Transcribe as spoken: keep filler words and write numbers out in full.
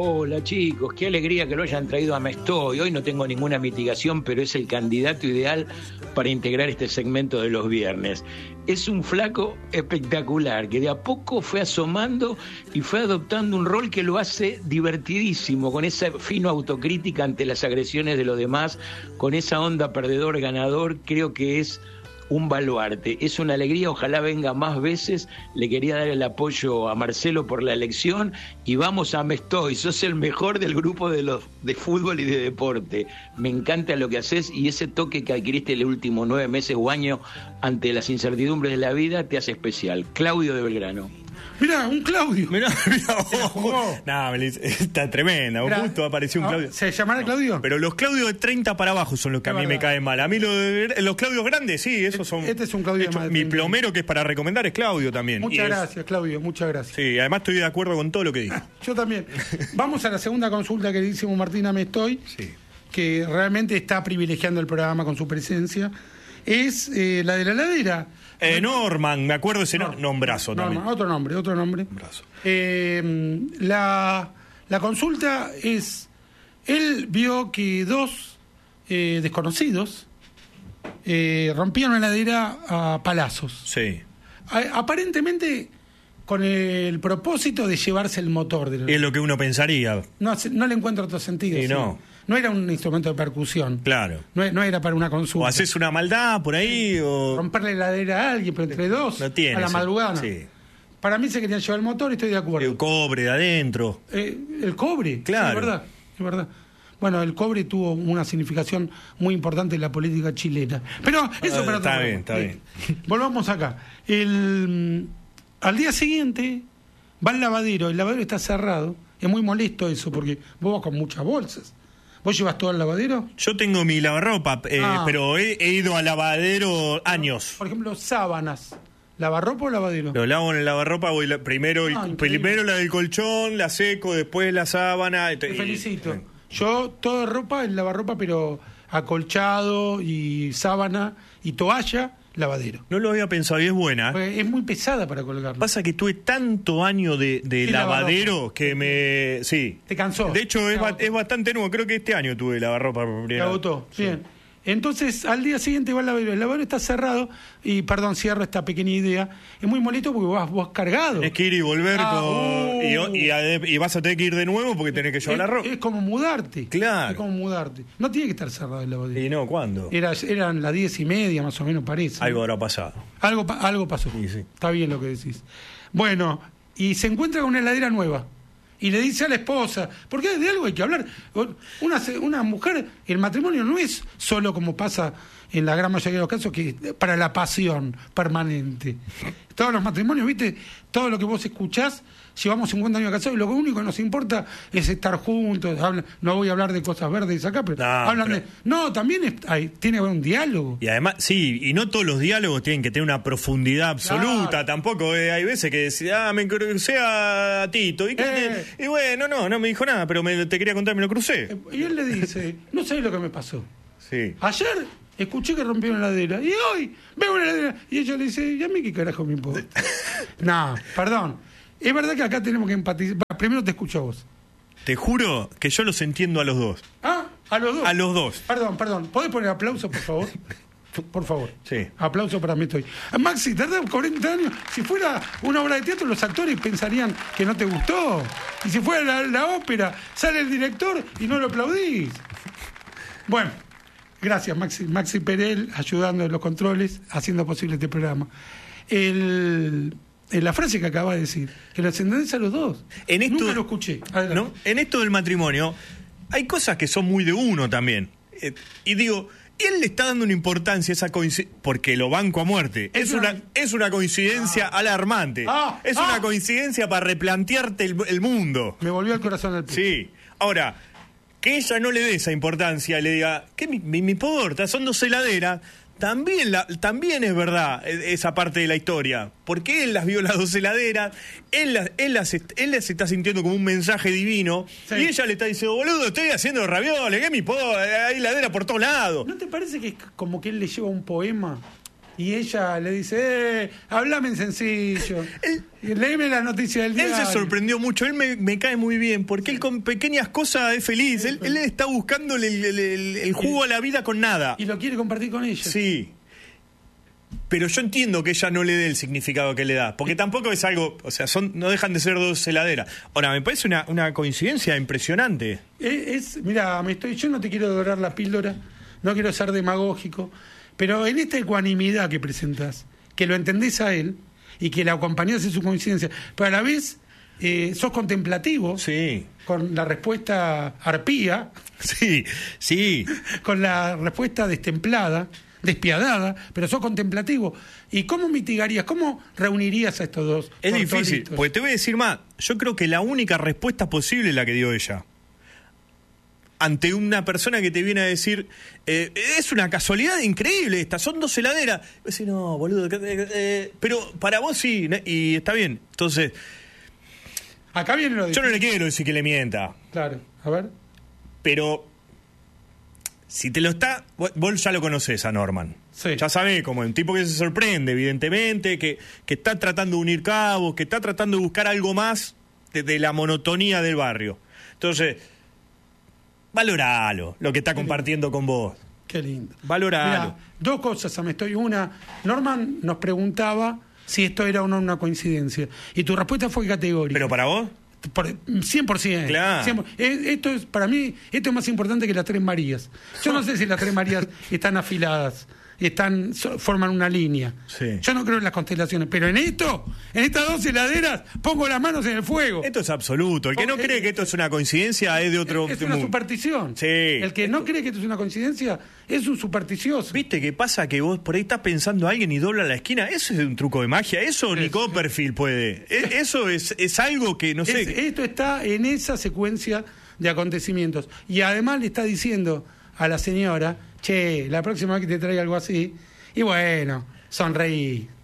Hola chicos, qué alegría que lo hayan traído a Mestoy. Hoy no tengo ninguna mitigación, pero es el candidato ideal para integrar este segmento de los viernes. Es un flaco espectacular que de a poco fue asomando y fue adoptando un rol que lo hace divertidísimo, con esa fina autocrítica ante las agresiones de los demás, con esa onda perdedor-ganador. Creo que es un baluarte, es una alegría, ojalá venga más veces. Le quería dar el apoyo a Marcelo por la elección y vamos a Mestoy, sos el mejor del grupo de los de fútbol y de deporte. Me encanta lo que haces y ese toque que adquiriste en los últimos nueve meses o año ante las incertidumbres de la vida te hace especial. Claudio de Belgrano. Mirá, un Claudio. Mirá, mirá, ojo. No, Melis, está tremenda. Mirá, justo apareció un Claudio. ¿Se llamará no, Claudio? Pero los Claudios de treinta para abajo son los que es a mí verdad. me caen mal. A mí lo de, los Claudios grandes, sí, esos son. Este es un Claudio hecho, de mi plomero que es para recomendar es Claudio también. Muchas gracias, es... Claudio, muchas gracias. Sí, además estoy de acuerdo con todo lo que dijo. Yo también. Vamos a la segunda consulta que le hicimos Martín a Mestoy, sí. que realmente está privilegiando el programa con su presencia. Es eh, la de la heladera. Eh, Norman, me acuerdo ese no, nombrazo Norman, también. Otro nombre, otro nombre. Eh, la, la consulta es, él vio que dos eh, desconocidos eh, rompieron la heladera a palazos. Sí. A, aparentemente con el propósito de llevarse el motor de la heladera. Es lo que uno pensaría. No, no le encuentro otro sentido. Y ¿sí? no. No era un instrumento de percusión. Claro. No, no era para una consulta. O haces una maldad por ahí o... romperle la heladera a alguien, pero entre dos, no tiene, a la madrugada. Sí. Para mí se querían llevar el motor y estoy de acuerdo. El cobre de adentro. Eh, el cobre, claro. Sí, es verdad, es verdad. Bueno, el cobre tuvo una significación muy importante en la política chilena. Pero eso ah, para otro Está programa. bien, está eh, bien. Volvamos acá. El, al día siguiente va al lavadero, el lavadero está cerrado. Es muy molesto eso porque vos vas con muchas bolsas. ¿Vos llevas todo al lavadero? Yo tengo mi lavarropa, eh, ah. pero he, he ido al lavadero años. Por ejemplo, sábanas. ¿Lavarropa o lavadero? Lo lavo en el lavarropa, voy la, primero, ah, el, primero la del colchón, la seco, después la sábana. Te y, felicito. Y, Yo, toda ropa, el lavarropa, pero acolchado y sábana y toalla, lavadero. No lo había pensado y es buena. Pues es muy pesada para colgarla. Pasa que tuve tanto año de, de lavadero lavarropa. que me... Sí. ¿Te cansó? De hecho, es, ba- es bastante nuevo. Creo que este año tuve lavarropa por primera Te vez. agotó. Sí. Bien. Entonces, al día siguiente va al lavadero. El lavadero está cerrado y, perdón, cierro esta pequeña idea. Es muy molesto porque vas vos cargado. Tienes que ir y volver ah, con... uh, y, y, y vas a tener que ir de nuevo porque tenés que llevar es, la ropa. Es como mudarte. Claro. Es como mudarte. No tiene que estar cerrado el lavadero. ¿Y no? ¿Cuándo? Era, eran las diez y media, más o menos, parece. Algo habrá pasado. Algo, algo pasó. Sí, sí. Está bien lo que decís. Bueno, y se encuentra con una heladera nueva. Y le dice a la esposa, porque de algo hay que hablar. Una, una mujer, el matrimonio no es solo como pasa en la gran mayoría de los casos, que para la pasión permanente. Todos los matrimonios, ¿viste? Todo lo que vos escuchás, llevamos cincuenta años casados y lo único que nos importa es estar juntos. Hablan, no voy a hablar de cosas verdes acá, pero no, hablan pero... de... No, también es, hay, tiene que haber un diálogo. Y además, sí, y no todos los diálogos tienen que tener una profundidad absoluta, claro. Tampoco. Eh, hay veces que decís, ah, me crucé a Tito. Y, eh. y bueno, no, no me dijo nada, pero me, te quería contar, me lo crucé. Y él le dice, no sabés lo que me pasó. Sí. Ayer escuché que rompieron la heladera y hoy veo una heladera y ella le dice, ¿y a mí qué carajo me importa? No, perdón. Es verdad que acá tenemos que empatizar. Primero te escucho a vos. Te juro que yo los entiendo a los dos. ¿Ah? ¿A los dos? A los dos. Perdón, perdón. ¿Podés poner aplauso, por favor? Por favor. Sí. Aplauso para mí estoy. Maxi, tardás cuarenta años. Si fuera una obra de teatro, los actores pensarían que no te gustó. Y si fuera la, la ópera, sale el director y no lo aplaudís. Bueno, gracias, Maxi. Maxi Perel, ayudando en los controles, haciendo posible este programa. El... En la frase que acaba de decir, que los entendés a los dos. En esto, Nunca lo escuché. ¿no? En esto del matrimonio, hay cosas que son muy de uno también. Eh, y digo, él le está dando una importancia a esa coincidencia, porque lo banco a muerte. Es, es, una, una, es una coincidencia ah. alarmante. Ah. Es ah. una coincidencia para replantearte el, el mundo. Me volvió el corazón al pecho. Sí. Ahora, que ella no le dé esa importancia, le diga, ¿qué me, me, me importa? Son dos heladeras. También, la, también es verdad esa parte de la historia, porque él las vio las dos heladeras, él las, él las, él las está sintiendo como un mensaje divino, sí. Y ella le está diciendo, boludo, estoy haciendo ravioles, ¿qué me puedo? Hay heladera por todos lados. ¿No te parece que es como que él le lleva un poema Y ella le dice, eh, hablame en sencillo. Él, léeme la noticia del día. Él se sorprendió mucho, él me, me cae muy bien, porque él con pequeñas cosas es feliz. Él, él está buscando el, el, el, el jugo a la vida con nada. Y lo quiere compartir con ella. Sí. Pero yo entiendo que ella no le dé el significado que le da, porque tampoco es algo, o sea, son no dejan de ser dos heladeras. Ahora, me parece una, una coincidencia impresionante. Es, es mira, me estoy, yo no te quiero dorar la píldora, no quiero ser demagógico, pero en esta ecuanimidad que presentás, que lo entendés a él y que la acompañás en su coincidencia, pero a la vez eh, sos contemplativo, sí, con la respuesta arpía, sí, sí, con la respuesta destemplada, despiadada, pero sos contemplativo. ¿Y cómo mitigarías, cómo reunirías a estos dos? Es tortolitos? difícil, porque te voy a decir más, yo creo que la única respuesta posible es la que dio ella. Ante una persona que te viene a decir, eh, es una casualidad increíble esta, son dos heladeras. Y decís, no, boludo, eh, eh, pero para vos sí, y está bien. Entonces, acá viene lo yo no le quiero decir que le mienta. Claro, a ver. Pero si te lo está, vos, vos ya lo conocés a Norman. Sí. Ya sabés, como un tipo que se sorprende, evidentemente, que, que está tratando de unir cabos, que está tratando de buscar algo más de, de la monotonía del barrio. Entonces, valoralo, lo que está Qué compartiendo lindo. Con vos. Qué lindo. Valoralo. Mirá, dos cosas, me estoy una. Norman nos preguntaba si esto era o no una coincidencia. Y tu respuesta fue categórica. ¿Pero para vos? Por, cien por ciento. Claro. cien por ciento. Esto es, para mí, esto es más importante que las tres Marías. Yo no sé si las tres Marías están afiladas, están forman una línea. Sí. Yo no creo en las constelaciones, pero en esto, en estas dos heladeras, pongo las manos en el fuego. Esto es absoluto. El que no Okay. cree que esto es una coincidencia es de otro... Es una superstición. Sí. El que no cree que esto es una coincidencia es un supersticioso. ¿Viste qué pasa? Que vos por ahí estás pensando a alguien y dobla la esquina. Eso es un truco de magia. Eso ni Copperfield puede. Eso es, es algo que, no sé... Es, esto está en esa secuencia de acontecimientos. Y además le está diciendo a la señora, che, la próxima vez que te traiga algo así, y bueno, sonreí.